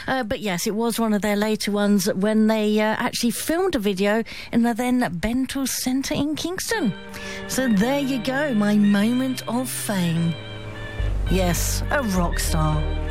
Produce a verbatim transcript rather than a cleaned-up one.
Uh, but yes, it was one of their later ones when they uh, actually filmed a video in the then Bentall Centre in Kingston. So there you go, my moment of fame. Yes, a rock star.